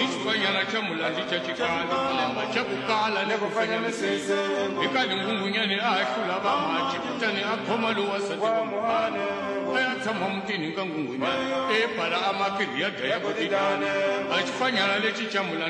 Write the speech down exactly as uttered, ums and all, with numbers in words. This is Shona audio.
xifanyana xa mulandi xa xikala lamba xa ku kala ni ku fanya misisi eka lingungunyani a hlula va maji kutani a khoma lowasati wa muhane a ya tshama mutini ka ngungunyani e pala a makiri ya dlaya kutitani a xifanyana lexi xa mulandi